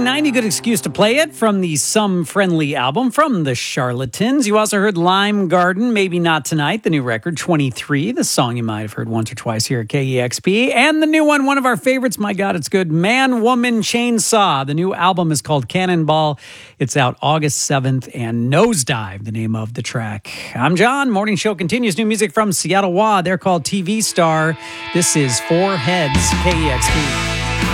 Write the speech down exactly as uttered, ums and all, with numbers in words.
ninety, good excuse to play it from the Some Friendly album from the Charlatans. You also heard Lime Garden, Maybe Not Tonight, the new record, twenty-three, the song you might have heard once or twice here at K E X P. And the new one, one of our favorites, my God, it's good, Man, Woman, Chainsaw. The new album is called Cannonball. It's out August seventh, and Nosedive, the name of the track. I'm John. Morning Show continues. New music from Seattle Wah. They're called T V Star. This is Four Heads, K E X P.